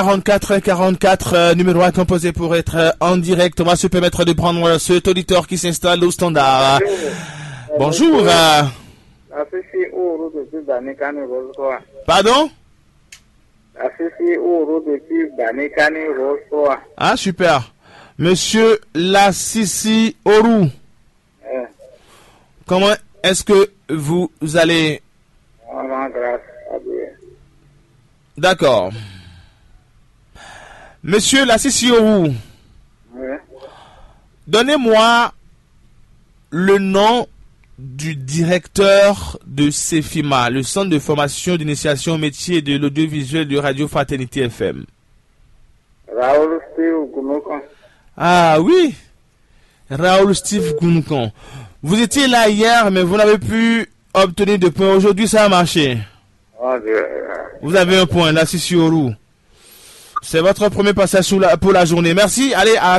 44 numéro à composer pour être en direct. On va se permettre de prendre cet auditeur qui s'installe au standard. Bonjour. Pardon? Ah, super. Monsieur Lassisi Orou. Comment est-ce que vous allez? D'accord. Monsieur Lassisi Orou. Donnez-moi le nom du directeur de CEFIMA, le centre de formation d'initiation au métier de l'audiovisuel de Radio Fraternité FM. Raoul Steve Gounoukan. Ah oui, Raoul Steve Gounoukan. Vous étiez là hier, mais vous n'avez pu obtenir de points. Aujourd'hui, ça a marché. Vous avez un point, Lassisi Orou. C'est votre premier passage pour la journée. Merci. Allez, à